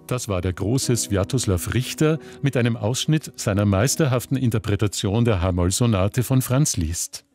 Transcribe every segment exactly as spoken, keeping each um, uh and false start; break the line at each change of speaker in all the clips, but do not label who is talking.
Das war der große Swiatoslav Richter mit einem Ausschnitt seiner meisterhaften Interpretation der H-Moll-Sonate von Franz Liszt.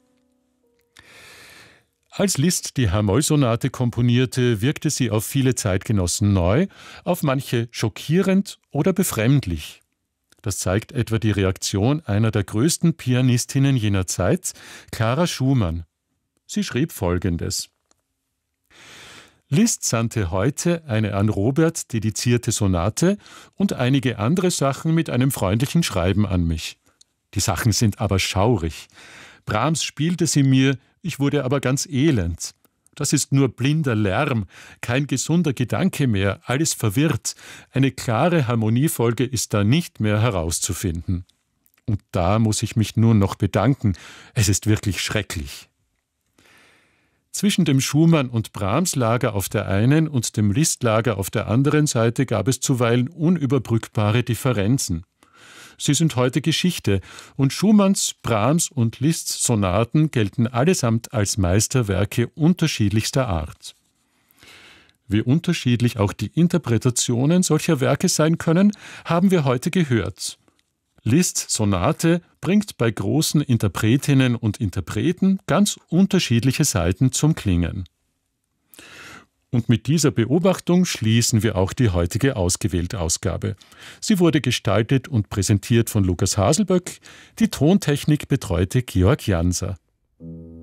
Als Liszt die H-Moll-Sonate komponierte, wirkte sie auf viele Zeitgenossen neu, auf manche schockierend oder befremdlich. Das zeigt etwa die Reaktion einer der größten Pianistinnen jener Zeit, Clara Schumann. Sie schrieb Folgendes: Liszt sandte heute eine an Robert dedizierte Sonate und einige andere Sachen mit einem freundlichen Schreiben an mich. Die Sachen sind aber schaurig. Brahms spielte sie mir, ich wurde aber ganz elend. Das ist nur blinder Lärm, kein gesunder Gedanke mehr, alles verwirrt. Eine klare Harmoniefolge ist da nicht mehr herauszufinden. Und da muss ich mich nur noch bedanken. Es ist wirklich schrecklich. Zwischen dem Schumann- und Brahms-Lager auf der einen und dem Liszt-Lager auf der anderen Seite gab es zuweilen unüberbrückbare Differenzen. Sie sind heute Geschichte und Schumanns, Brahms und Liszts Sonaten gelten allesamt als Meisterwerke unterschiedlichster Art. Wie unterschiedlich auch die Interpretationen solcher Werke sein können, haben wir heute gehört. Liszts Sonate bringt bei großen Interpretinnen und Interpreten ganz unterschiedliche Seiten zum Klingen. Und mit dieser Beobachtung schließen wir auch die heutige Ausgewählt-Ausgabe. Sie wurde gestaltet und präsentiert von Lukas Haselböck, die Tontechnik betreute Georg Janser.